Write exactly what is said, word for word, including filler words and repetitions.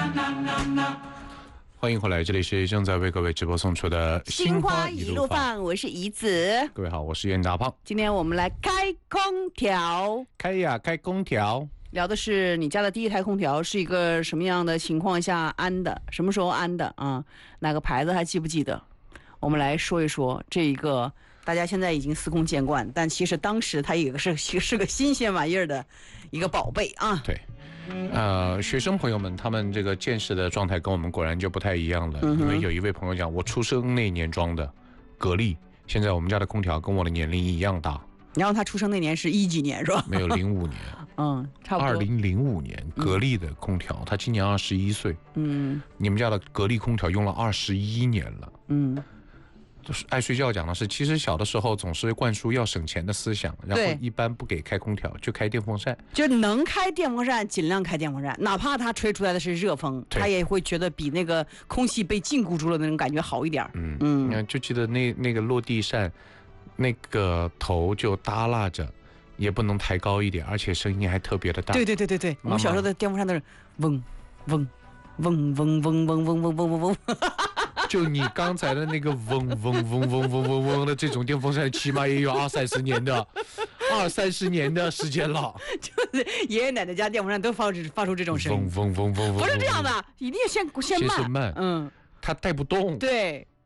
欢迎回来，这里是正在为各位直播送出的心花一路放，我是怡子。 各位好，我是袁大胖。 今天我们来开空调， 开呀，开空调。 聊的是你家的第一台空调是一个什么样的情况下安的，什么时候安的啊？哪个牌子还记不记得？我们来说一说这一个，大家现在已经司空见惯，但其实当时它也是是个新鲜玩意儿的一个宝贝啊。 对。呃，学生朋友们，他们这个见识的状态跟我们果然就不太一样了。嗯、因为有一位朋友讲，我出生那年装的格力，现在我们家的空调跟我的年龄一样大。 然后他出生那年是一几年是吧？ 没有零五年， 嗯，差不多。 二零零五年格力的空调，嗯、他今年二十一岁。嗯，你们家的格力空调用了二十一年了。嗯。就是爱睡觉讲的是，其实小的时候总是灌输要省钱的思想，然后一般不给开空调，就开电风扇， 就能开电风扇尽量开电风扇，哪怕它吹出来的是热风，他也会觉得比那个空气被禁锢住了那种感觉好一点。 嗯嗯，就记得那那个落地扇，那个头就耷拉着，也不能抬高一点，而且声音还特别的大。 对对对对对，我们小时候的电风扇都是嗡嗡嗡嗡嗡嗡嗡嗡嗡嗡嗡。 就你刚才的那个嗡嗡嗡嗡嗡嗡嗡的这种电风扇，起码也有二三十年的，二三十年的时间了。 就是爷爷奶奶家电风扇都发发出这种声音， 嗡嗡嗡嗡嗡， 不是这样的，一定先先慢， 先慢，嗯，它带不动。 对，